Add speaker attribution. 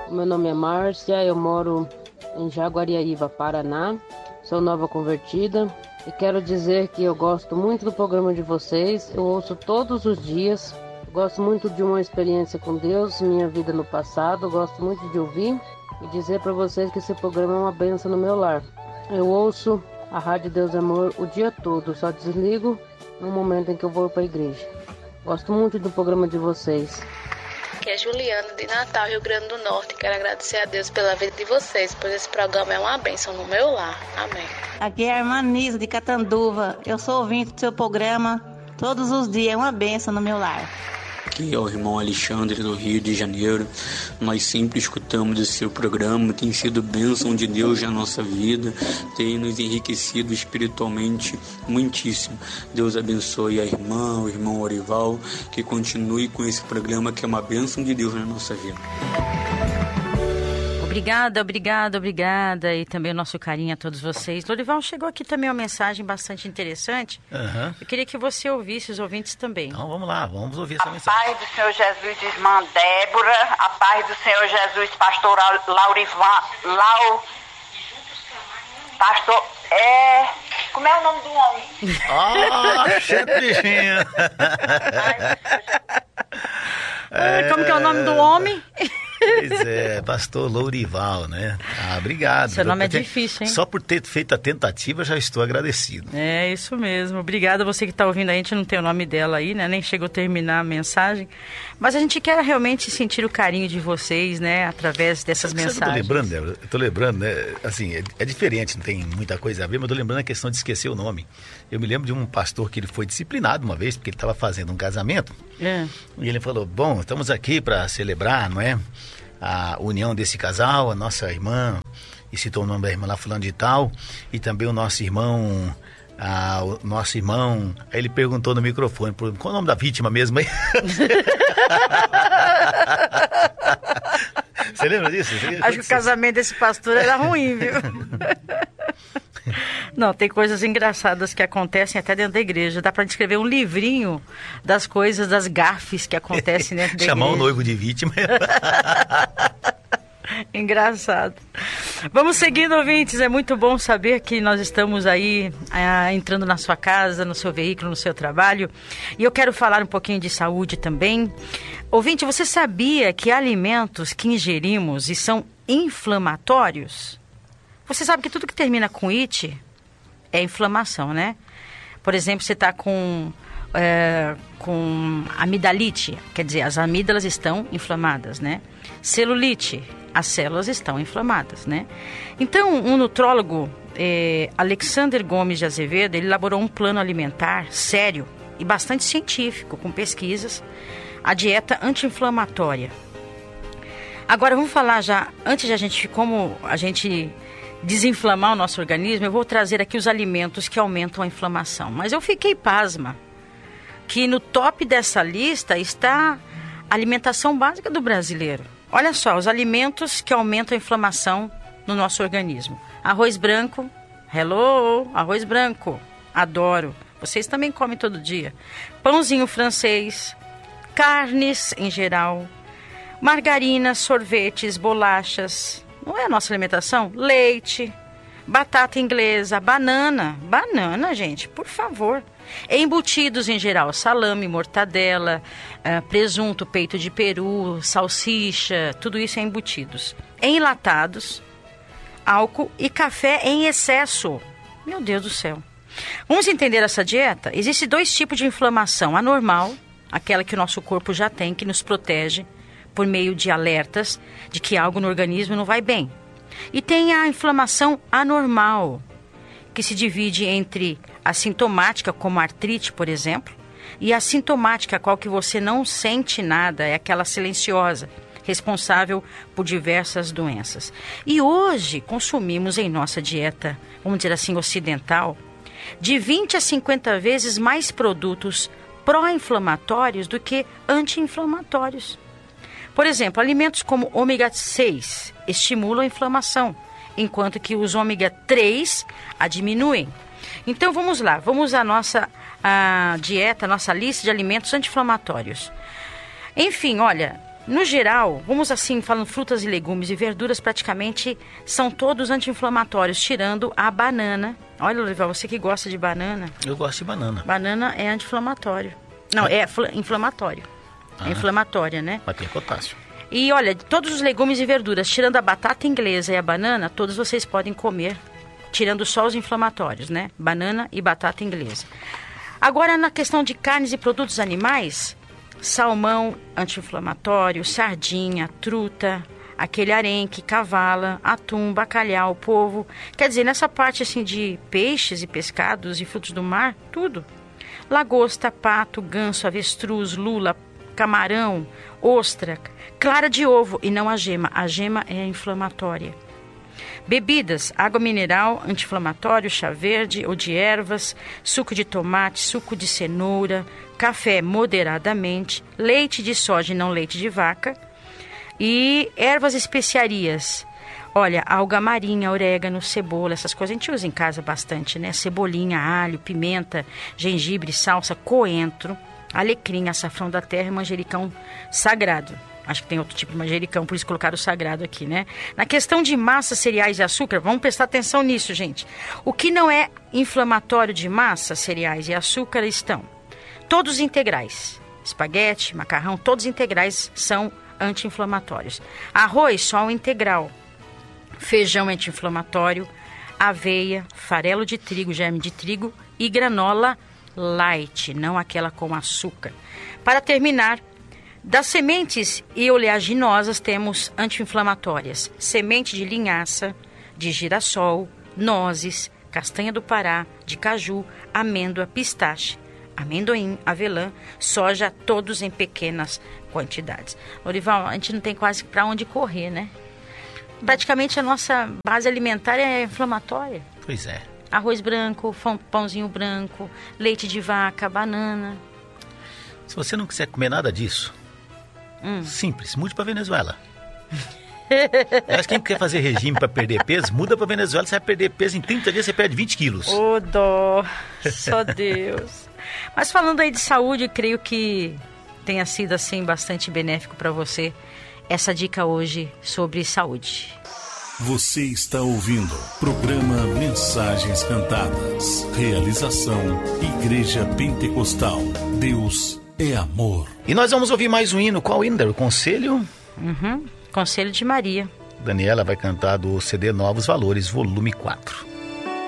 Speaker 1: Meu nome é Márcia, eu moro em Jaguariaíva, Paraná. Sou nova convertida e quero dizer que eu gosto muito do programa de vocês. Eu ouço todos os dias. Eu gosto muito de uma experiência com Deus, minha vida no passado. Eu gosto muito de ouvir e dizer para vocês que esse programa é uma bênção no meu lar. Eu ouço a Rádio Deus Amor o dia todo, só desligo no momento em que eu vou para a igreja. Gosto muito do programa de vocês.
Speaker 2: Aqui é Juliana de Natal, Rio Grande do Norte. Quero agradecer a Deus pela vida de vocês, pois esse programa é uma bênção no meu lar. Amém.
Speaker 3: Aqui é a irmã Nisa de Catanduva. Eu sou ouvinte do seu programa todos os dias. É uma bênção no meu lar.
Speaker 4: Aqui é o irmão Alexandre do Rio de Janeiro. Nós sempre escutamos esse seu programa, tem sido bênção de Deus na nossa vida, tem nos enriquecido espiritualmente muitíssimo. Deus abençoe a irmã, o irmão Orival, que continue com esse programa que é uma bênção de Deus na nossa vida.
Speaker 5: Obrigada. E também o nosso carinho a todos vocês. Lorival, chegou aqui também uma mensagem bastante interessante. Eu queria que você ouvisse, os ouvintes também.
Speaker 6: Então vamos lá, vamos ouvir essa mensagem.
Speaker 7: A paz do Senhor Jesus, irmã Débora. A paz do Senhor Jesus, pastor Laurivan. Pastor. Como é o nome do homem?
Speaker 6: Xampichinha.
Speaker 5: Como que é o nome do homem?
Speaker 6: Pois é, pastor Lourival, né? Obrigado.
Speaker 5: Seu nome é difícil, hein?
Speaker 6: Só por ter feito a tentativa, já estou agradecido.
Speaker 5: É, isso mesmo. Obrigada você que está ouvindo a gente, não tem o nome dela aí, né? Nem chegou a terminar a mensagem. Mas a gente quer realmente sentir o carinho de vocês, né? Através dessas mensagens.
Speaker 6: Eu tô lembrando, Débora? Eu tô lembrando, né? Assim, é diferente, não tem muita coisa a ver, mas eu tô lembrando a questão de esquecer o nome. Eu me lembro de um pastor que ele foi disciplinado uma vez, porque ele estava fazendo um casamento. E ele falou, bom, estamos aqui para celebrar, não é? A união desse casal, a nossa irmã, e citou o nome da irmã lá, fulano de tal, e também o nosso irmão, aí ele perguntou no microfone, qual é o nome da vítima mesmo aí? Você lembra disso?
Speaker 5: Acho que o casamento desse pastor era ruim, viu? Não, tem coisas engraçadas que acontecem até dentro da igreja. Dá para escrever um livrinho das coisas, das gafes que acontecem dentro da igreja.
Speaker 6: Chamar o noivo de vítima.
Speaker 5: Engraçado. Vamos seguindo, ouvintes. É muito bom saber que nós estamos aí entrando na sua casa, no seu veículo, no seu trabalho. E eu quero falar um pouquinho de saúde também. Ouvinte, você sabia que há alimentos que ingerimos e são inflamatórios? Você sabe que tudo que termina com it é inflamação, né? Por exemplo, você está com amidalite, quer dizer, as amígdalas estão inflamadas, né? Celulite, as células estão inflamadas, né? Então, um nutrólogo, Alexander Gomes de Azevedo, ele elaborou um plano alimentar sério e bastante científico, com pesquisas, a dieta anti-inflamatória. Agora, vamos falar já, antes de como a gente desinflamar o nosso organismo, eu vou trazer aqui os alimentos que aumentam a inflamação. Mas eu fiquei pasma que no top dessa lista está a alimentação básica do brasileiro. Olha só, os alimentos que aumentam a inflamação no nosso organismo. Arroz branco, arroz branco, adoro. Vocês também comem todo dia. Pãozinho francês, carnes em geral, margarina, sorvetes, bolachas. Não é a nossa alimentação? Leite, batata inglesa, banana, gente, por favor. Embutidos em geral, salame, mortadela, presunto, peito de peru, salsicha, tudo isso é embutidos. Enlatados, álcool e café em excesso. Meu Deus do céu. Vamos entender essa dieta? Existem dois tipos de inflamação. A normal, aquela que o nosso corpo já tem, que nos protege por meio de alertas de que algo no organismo não vai bem. E tem a inflamação anormal, que se divide entre a sintomática, como artrite, por exemplo, e a sintomática, a qual que você não sente nada, é aquela silenciosa, responsável por diversas doenças. E hoje consumimos em nossa dieta, vamos dizer assim, ocidental, de 20 a 50 vezes mais produtos pró-inflamatórios do que anti-inflamatórios. Por exemplo, alimentos como ômega 6 estimulam a inflamação, enquanto que os ômega 3 a diminuem. Então vamos lá, vamos à nossa dieta, a nossa lista de alimentos anti-inflamatórios. Enfim, olha, No geral, vamos assim, falando frutas e legumes e verduras, praticamente são todos anti-inflamatórios, tirando a banana. Olha, Lorival, você que gosta de banana.
Speaker 6: Eu gosto de banana.
Speaker 5: Banana é anti-inflamatório. Não, é inflamatório. É inflamatória, né?
Speaker 6: Mas tem potássio.
Speaker 5: E olha, todos os legumes e verduras, tirando a batata inglesa e a banana, todos vocês podem comer, tirando só os inflamatórios, né? Banana e batata inglesa. Agora, na questão de carnes e produtos animais, salmão anti-inflamatório, sardinha, truta, aquele arenque, cavala, atum, bacalhau, polvo. Quer dizer, nessa parte assim de peixes e pescados e frutos do mar, tudo. Lagosta, pato, ganso, avestruz, lula, camarão, ostra, clara de ovo e não a gema. A gema é inflamatória. Bebidas, água mineral, anti-inflamatório, chá verde ou de ervas, suco de tomate, suco de cenoura, café moderadamente, leite de soja e não leite de vaca e ervas e especiarias. Olha, alga marinha, orégano, cebola, essas coisas a gente usa em casa bastante, né? Cebolinha, alho, pimenta, gengibre, salsa, coentro, alecrim, açafrão da terra e manjericão sagrado. Acho que tem outro tipo de manjericão, por isso colocaram o sagrado aqui, né? Na questão de massa, cereais e açúcar, vamos prestar atenção nisso, gente. O que não é inflamatório de massa, cereais e açúcar estão todos integrais. Espaguete, macarrão, todos integrais são anti-inflamatórios. Arroz, só o integral. Feijão anti-inflamatório, aveia, farelo de trigo, germe de trigo e granola light, não aquela com açúcar. Para terminar, das sementes e oleaginosas temos anti-inflamatórias. Semente de linhaça, de girassol, nozes, castanha do Pará, de caju, amêndoa, pistache, amendoim, avelã, soja, todos em pequenas quantidades. Lorival, a gente não tem quase para onde correr, né? Praticamente a nossa base alimentar é inflamatória.
Speaker 6: Pois é.
Speaker 5: Arroz branco, pãozinho branco, leite de vaca, banana.
Speaker 6: Se você não quiser comer nada disso, simples, mude para Venezuela. Eu acho que quem quer fazer regime para perder peso, muda para Venezuela, você vai perder peso em 30 dias, você perde 20 quilos.
Speaker 5: Ô, dó, só Deus. Mas falando aí de saúde, creio que tenha sido assim bastante benéfico para você essa dica hoje sobre saúde.
Speaker 8: Você está ouvindo programa Mensagens Cantadas. Realização Igreja Pentecostal. Deus é amor.
Speaker 6: E nós vamos ouvir mais um hino. Qual hino? O Conselho?
Speaker 5: Conselho de Maria.
Speaker 6: Daniela vai cantar do CD Novos Valores, volume 4.